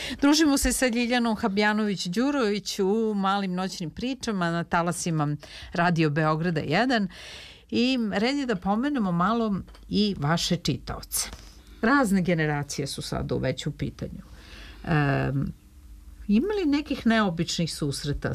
Družimo se sa Ljiljanom Habjanović-Đurović u Malim noćnim pričama na talasima Radio Beograda 1 i red je da pomenemo malo i vaše čitaoce. Razne generacije su sada već u pitanju. Ima li nekih neobičnih susreta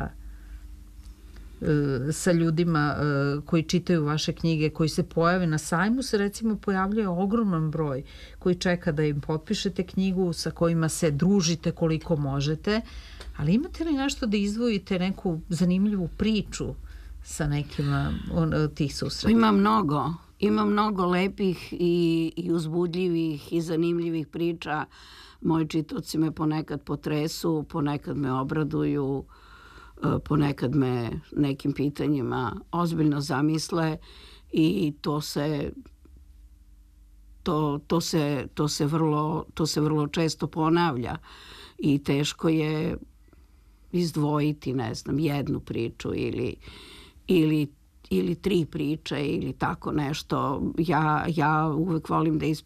sa ljudima koji čitaju vaše knjige, koji se pojave na sajmu? Se recimo pojavljuje ogroman broj koji čeka da im potpišete knjigu, sa kojima se družite koliko možete, ali imate li nešto da izdvojite, neku zanimljivu priču sa nekima od tih susreta? Ima mnogo lepih i uzbudljivih i zanimljivih priča. Moji čitaoci me ponekad potresu, ponekad me obraduju, ponekad me nekim pitanjima ozbiljno zamisle i to se vrlo često ponavlja i teško je izdvojiti, ne znam, jednu priču ili tri priče ili tako nešto. Ja uvek volim da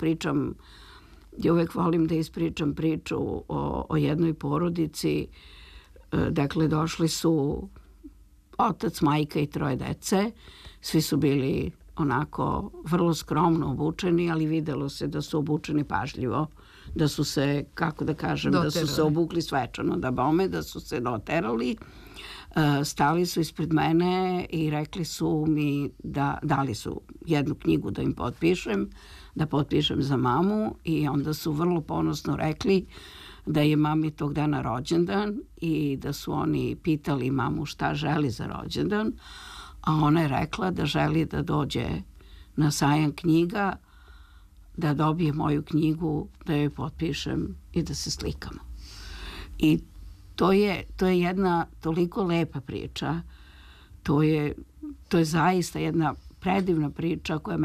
ispričam priču o jednoj porodici. Dakle, došli su otac, majka i 3 dece. Svi su bili onako vrlo skromno obučeni, ali videlo se da su obučeni pažljivo, da su se, kako da kažem, doterali. Da su se obukli svečano, da su se doterali. Stali su ispred mene i rekli su mi dali su jednu knjigu da im potpišem, da potpišem za mamu, i onda su vrlo ponosno rekli da je mami tog dana rođendan i da su oni pitali mamu šta želi za rođendan, a ona je rekla da želi da dođe na sajam knjiga, da dobije moju knjigu, da joj potpišem i da se slikamo. I to je jedna toliko lepa priča. To je zaista jedna predivna priča koja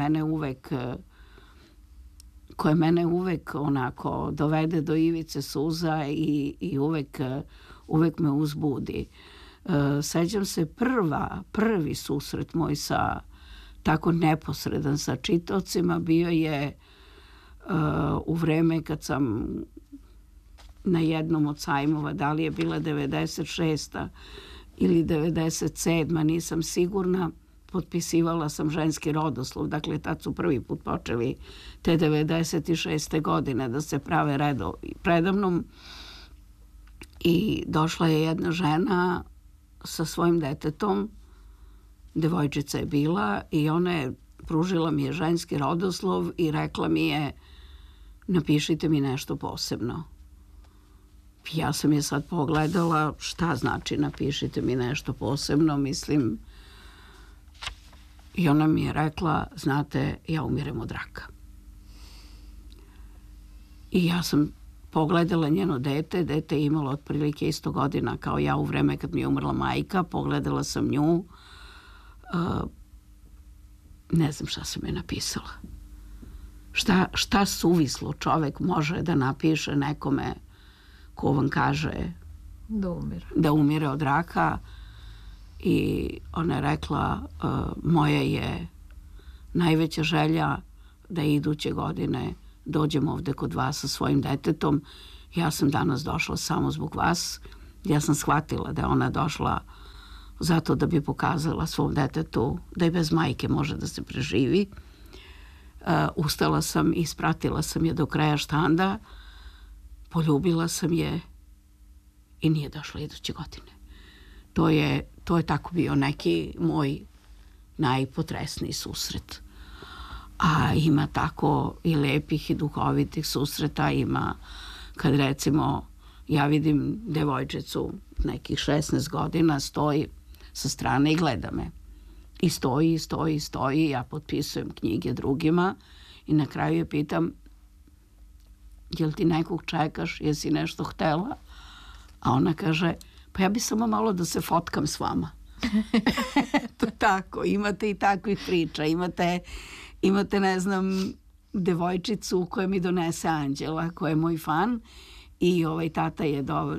mene uvek onako dovede do ivice suza i uvek me uzbudi. Sećam se prvi susret moj sa tako neposredan sa čitaocima bio je u vreme kad sam na jednom od sajmova, da li je bila 96. ili 97. nisam sigurna, potpisivala sam ženski rodoslov. Dakle, tad su prvi put počeli te 96. godine da se prave redovi predamnom, i došla je jedna žena sa svojim detetom, devojčica je bila, i ona je pružila mi je ženski rodoslov i rekla mi je: napišite mi nešto posebno. Ja sam je sad pogledala, šta znači napišite mi nešto posebno, mislim, i ona mi je rekla: znate, ja umirem od raka. I ja sam pogledala njeno dete je imalo otprilike isto godina kao ja u vreme kad mi je umrla majka, pogledala sam nju, ne znam šta sam je napisala. Šta suvislo čovek može da napiše nekome ko vam kaže da umire od raka? I ona je rekla: moja je najveća želja da iduće godine dođem ovde kod vas sa svojim detetom. Ja sam danas došla samo zbog vas. Ja sam shvatila da je ona došla zato da bi pokazala svom detetu da i bez majke može da se preživi. Ustala sam i ispratila sam je do kraja štanda, poljubila sam je i nije došla iduće godine. To je tako bio neki moj najpotresniji susret. A ima tako i lepih i duhovitih susreta. Ima kad recimo ja vidim devojčicu nekih 16 godina stoji sa strane i gleda me. I stoji, ja potpisujem knjige drugima i na kraju je pitam: jel ti nekog čekaš, jesi nešto htela? A ona kaže: pa ja bi samo malo da se fotkam s vama. To tako, imate i takvih priča. Imate, ne znam, devojčicu koja mi donese anđela, koja je moj fan, i tata je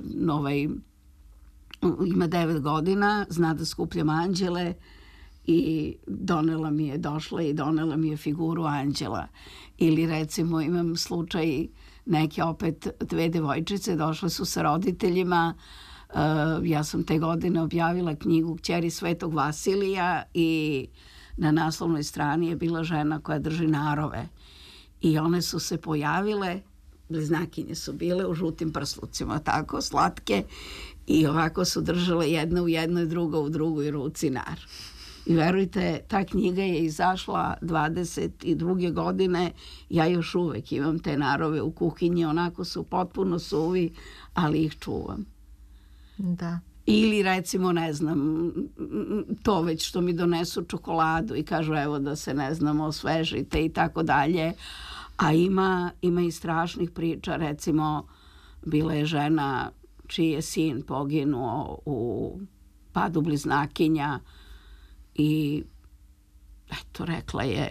ima 9 godina, zna da skupljam anđele, i došla i donela mi je figuru anđela. Ili recimo imam slučaj neke opet dve devojčice, došle su sa roditeljima. Ja sam te godine objavila knjigu Kćeri Svetog Vasilija i na naslovnoj strani je bila žena koja drži narove. I one su se pojavile, bliznakinje su bile u žutim prslucima, tako slatke, i ovako su držale jedna u jednoj, druga u drugoj ruci nar. I verujte, ta knjiga je izašla 22. godine, ja još uvek imam te narove u kuhinji, onako su potpuno suvi, ali ih čuvam. Da. Ili recimo, ne znam, to već što mi donesu čokoladu i kažu evo da se, ne znam, osvežite i tako dalje. A ima i strašnih priča, recimo bila je žena čiji je sin poginuo u padu bliznakinja i eto, rekla je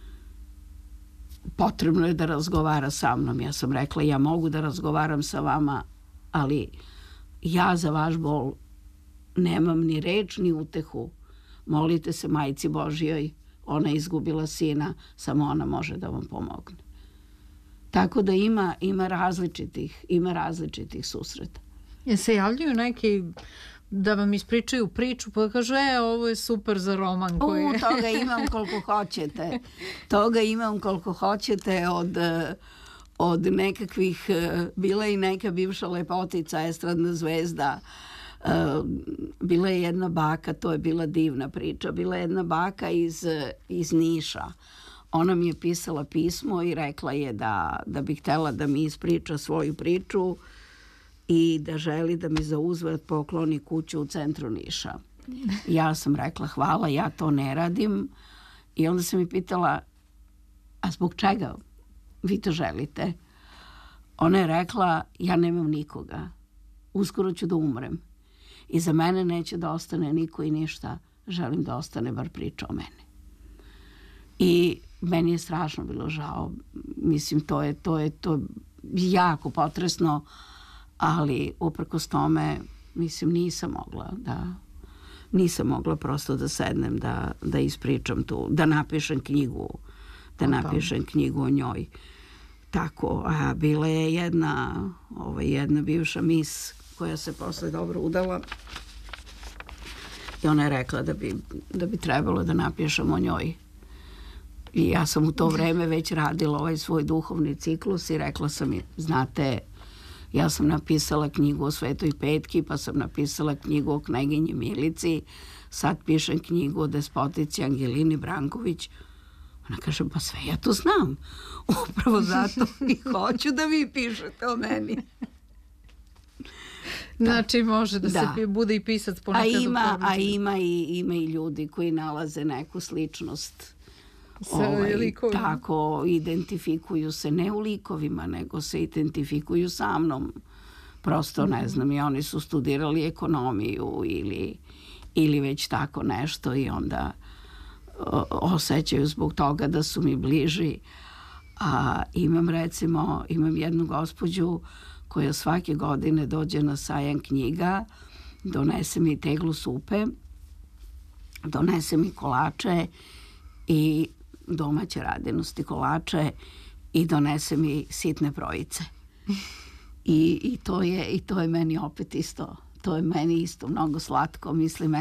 potrebno je da razgovara sa mnom. Ja sam rekla ja mogu da razgovaram sa vama, ali ja za vaš bol nemam ni reč ni utehu. Molite se Majci Božjoj, ona je izgubila sina, samo ona može da vam pomogne. Tako da ima različitih susreta. Je se javljaju neki da vam ispričaju priču pa kažu ovo je super za roman koji je... Toga imam koliko hoćete. Toga imam koliko hoćete od nekakvih, bila je i neka bivša lepotica, estradna zvezda. Bila je jedna baka, to je bila divna priča, bila je jedna baka iz Niša. Ona mi je pisala pismo i rekla je da bi htjela da mi ispriča svoju priču i da želi da mi za uzvrat pokloni kuću u centru Niša. Ja sam rekla hvala, ja to ne radim. I onda sam mi pitala, a zbog čega vi to želite? Ona je rekla, ja nemam nikoga. Uskoro ću da umrem. I za mene neće da ostane niko i ništa. Želim da ostane bar priča o meni. I meni je strašno bilo žao. Mislim, to je jako potresno, ali uprkos tome, mislim, nisam mogla prosto da sednem, da ispričam tu, da napišem knjigu o njoj. Tako, a bila je jedna bivša mis koja se posle dobro udala i ona je rekla da bi trebalo da napišem o njoj. I ja sam u to vreme već radila ovaj svoj duhovni ciklus i rekla sam je, znate, ja sam napisala knjigu o Svetoj Petki, pa sam napisala knjigu o Kneginji Milici, sad pišem knjigu o despotici Angelini Branković. Ona kaže, pa sve ja to znam. Upravo zato i hoću da vi pišete o meni. Znači može da se bude i pisac ponekad u porodici. A ima i ljudi koji nalaze neku sličnost. Tako, identifikuju se ne u likovima, nego se identifikuju sa mnom. Prosto, ne znam, i oni su studirali ekonomiju ili već tako nešto i onda osjećaju zbog toga da su mi bliži. A imam jednu gospođu koja svake godine dođe na sajam knjiga, donese mi teglu supe, donese mi kolače i domaće radinosti kolače i donese mi sitne projice. I to je meni opet isto, to je meni isto mnogo slatko, mislim,